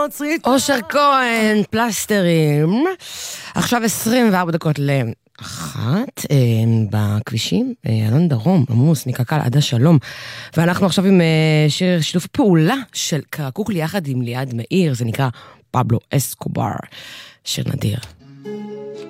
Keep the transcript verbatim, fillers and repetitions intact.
נוצרית. אושר כהן, פלסטרים. עכשיו עשרים וארבע דקות לאחת, בכבישים, אלון דרום, עמוס, ניקקל, עדה שלום. ואנחנו עכשיו עם שיר שיתוף פעולה של קרקוקלי יחד עם ליעד מאיר, זה נקרא פבלו אסקובר, שיר נדיר.